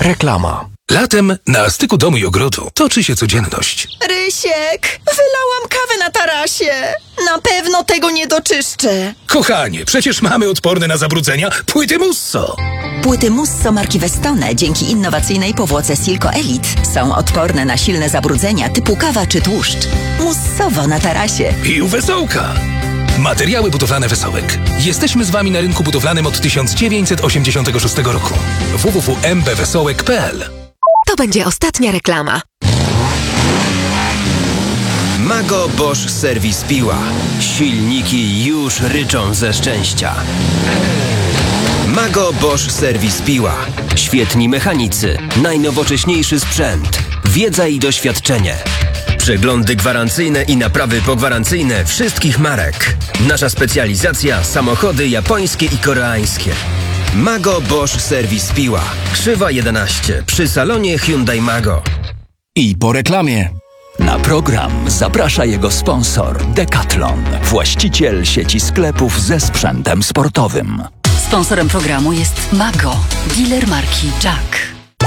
Reklama. Latem na styku domu i ogrodu toczy się codzienność. Rysiek, wylałam kawę na tarasie. Na pewno tego nie doczyszczę. Kochanie, przecież mamy odporne na zabrudzenia płyty Musso. Płyty Musso marki Vestone dzięki innowacyjnej powłoce Silco Elite są odporne na silne zabrudzenia typu kawa czy tłuszcz. Mussowo na tarasie. I u Wesołka. Materiały budowlane Wesołek. Jesteśmy z Wami na rynku budowlanym od 1986 roku. www.mbwesołek.pl. To będzie ostatnia reklama. Mago Bosch Serwis Piła. Silniki już ryczą ze szczęścia. Mago Bosch Serwis Piła. Świetni mechanicy, najnowocześniejszy sprzęt, wiedza i doświadczenie. Przeglądy gwarancyjne i naprawy pogwarancyjne wszystkich marek. Nasza specjalizacja: samochody japońskie i koreańskie. Mago Bosch Serwis Piła. Krzywa 11 przy salonie Hyundai Mago. I po reklamie. Na program zaprasza jego sponsor Decathlon, właściciel sieci sklepów ze sprzętem sportowym. Sponsorem programu jest Mago, dealer marki Jack.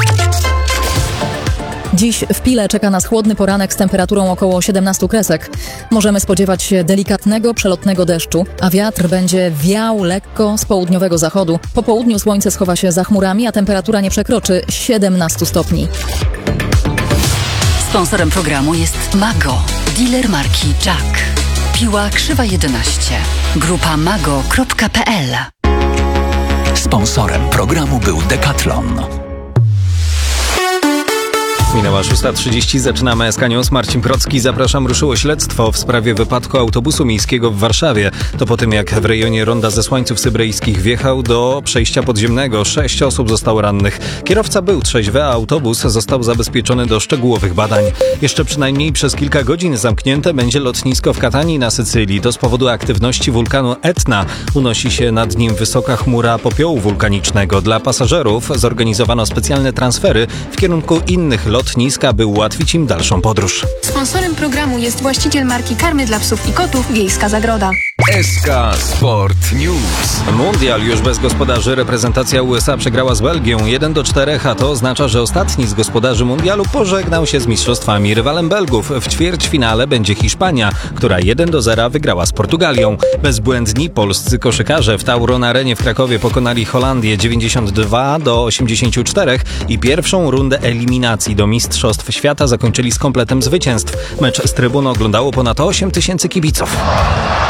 Dziś w Pile czeka nas chłodny poranek z temperaturą około 17 kresek. Możemy spodziewać się delikatnego, przelotnego deszczu, a wiatr będzie wiał lekko z południowego zachodu. Po południu słońce schowa się za chmurami, a temperatura nie przekroczy 17 stopni. Sponsorem programu jest Mago, dealer marki Jack. Piła krzywa 11. Grupa mago.pl. Sponsorem programu był Decathlon. Minęła 6:30, zaczynamy SK News. Marcin Procki, zapraszam. Ruszyło śledztwo w sprawie wypadku autobusu miejskiego w Warszawie. To po tym, jak w rejonie Ronda Zesłańców Syberyjskich wjechał do przejścia podziemnego. 6 osób zostało rannych. Kierowca był trzeźwy, a autobus został zabezpieczony do szczegółowych badań. Jeszcze przynajmniej przez kilka godzin zamknięte będzie lotnisko w Katanii na Sycylii. To z powodu aktywności wulkanu Etna. Unosi się nad nim wysoka chmura popiołu wulkanicznego. Dla pasażerów zorganizowano specjalne transfery w kierunku innych lotniska, by ułatwić im dalszą podróż. Sponsorem programu jest właściciel marki karmy dla psów i kotów Wiejska Zagroda. SK Sport News. Mundial już bez gospodarzy. Reprezentacja USA przegrała z Belgią 1-4, a to oznacza, że ostatni z gospodarzy mundialu pożegnał się z mistrzostwami. Rywalem Belgów w ćwierćfinale będzie Hiszpania, która 1-0 wygrała z Portugalią. Bezbłędni polscy koszykarze w Tauron Arenie w Krakowie pokonali Holandię 92-84 i pierwszą rundę eliminacji do Mistrzostw Świata zakończyli z kompletem zwycięstw. Mecz z trybun oglądało ponad 8 000 kibiców.